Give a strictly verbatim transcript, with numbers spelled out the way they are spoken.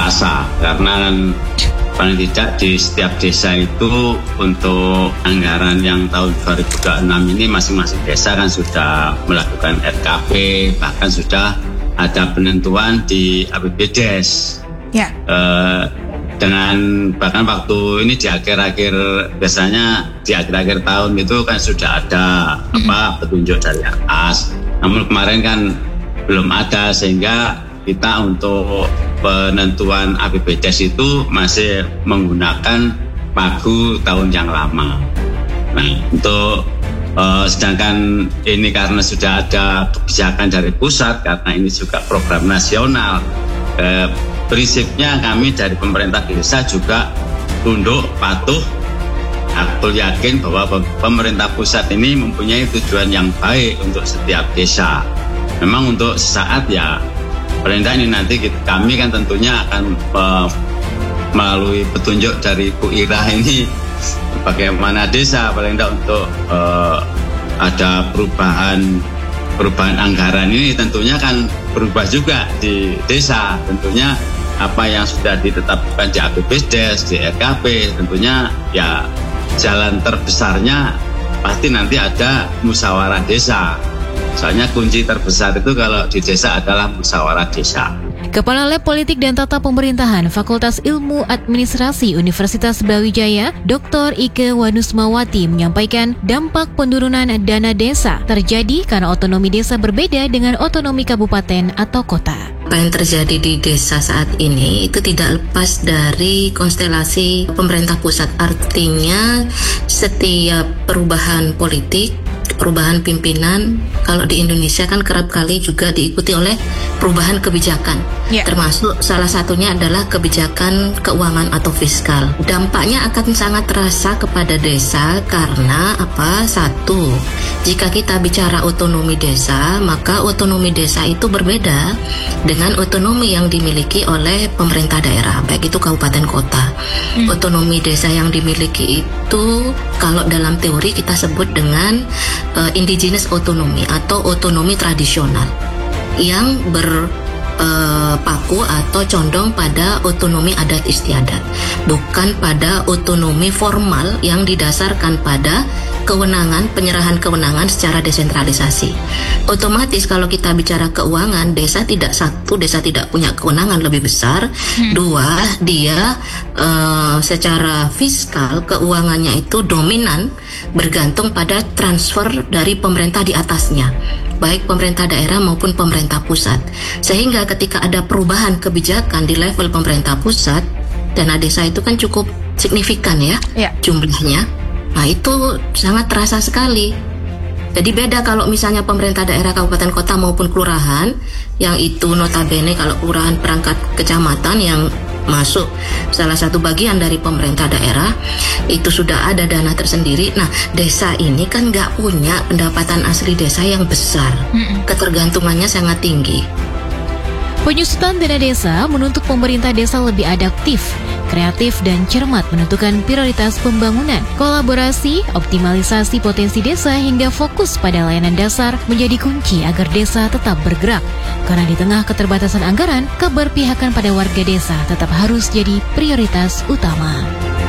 terasa, karena kan paling tidak di setiap desa itu untuk anggaran yang tahun dua ribu dua puluh enam ini masing-masing desa kan sudah melakukan R K P, bahkan sudah ada penentuan di A P B D E S. Ya. Eh, dengan bahkan waktu ini di akhir-akhir, biasanya di akhir-akhir tahun itu kan sudah ada mm-hmm. apa petunjuk dari atas. Namun kemarin kan belum ada, sehingga kita untuk penentuan A P B D E S itu masih menggunakan pagu tahun yang lama. Nah, untuk uh, sedangkan ini karena sudah ada kebijakan dari pusat, karena ini juga program nasional, eh, prinsipnya kami dari pemerintah desa juga tunduk patuh. Aku yakin bahwa pemerintah pusat ini mempunyai tujuan yang baik untuk setiap desa. Memang untuk sesaat ya, perintah ini nanti kita, kami kan tentunya akan uh, melalui petunjuk dari Bu Ira ini bagaimana desa paling tidak untuk uh, ada perubahan perubahan anggaran ini, tentunya kan berubah juga di desa. Tentunya apa yang sudah ditetapkan di A P B D E S, di R K P, tentunya ya jalan terbesarnya pasti nanti ada musyawarah desa. Soalnya kunci terbesar itu kalau di desa adalah musyawarah desa. Kepala Lab Politik dan Tata Pemerintahan Fakultas Ilmu Administrasi Universitas Brawijaya, Doktor Ike Wanusmawati menyampaikan dampak penurunan dana desa terjadi karena otonomi desa berbeda dengan otonomi kabupaten atau kota. Apa yang terjadi di desa saat ini itu tidak lepas dari konstelasi pemerintah pusat. Artinya setiap perubahan politik, perubahan pimpinan, kalau di Indonesia kan kerap kali juga diikuti oleh perubahan kebijakan, yeah. Termasuk salah satunya adalah kebijakan keuangan atau fiskal. Dampaknya akan sangat terasa kepada desa karena apa? Satu, jika kita bicara otonomi desa, maka otonomi desa itu berbeda dengan otonomi yang dimiliki oleh pemerintah daerah, baik itu kabupaten kota. Hmm. Otonomi desa yang dimiliki itu kalau dalam teori kita sebut dengan uh, indigenous otonomi atau otonomi tradisional yang berpaku uh, atau condong pada otonomi adat istiadat, bukan pada otonomi formal yang didasarkan pada kewenangan, penyerahan kewenangan secara desentralisasi. Otomatis kalau kita bicara keuangan, desa tidak satu, desa tidak punya kewenangan lebih besar. Hmm. Dua, dia uh, secara fiskal keuangannya itu dominan bergantung pada transfer dari pemerintah di atasnya, baik pemerintah daerah maupun pemerintah pusat. Sehingga ketika ada perubahan kebijakan di level pemerintah pusat, dana desa itu kan cukup signifikan ya, ya. jumlahnya. Nah itu sangat terasa sekali. Jadi beda kalau misalnya pemerintah daerah, kabupaten kota maupun kelurahan, yang itu notabene kalau kelurahan perangkat kecamatan yang masuk salah satu bagian dari pemerintah daerah, itu sudah ada dana tersendiri. Nah desa ini kan nggak punya pendapatan asli desa yang besar, ketergantungannya sangat tinggi. Penyusutan dana desa menuntut pemerintah desa lebih adaptif, kreatif dan cermat menentukan prioritas pembangunan. Kolaborasi, optimalisasi potensi desa hingga fokus pada layanan dasar menjadi kunci agar desa tetap bergerak. Karena di tengah keterbatasan anggaran, keberpihakan pada warga desa tetap harus jadi prioritas utama.